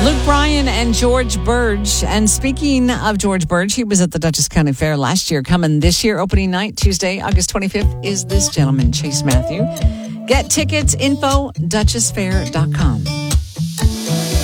Luke Bryan and George Burge. And speaking of George Burge, he was at the Dutchess County Fair last year. Coming this year, opening night, Tuesday, August 25th, is this gentleman, Chase Matthew. Get tickets, info, DuchessFair.com.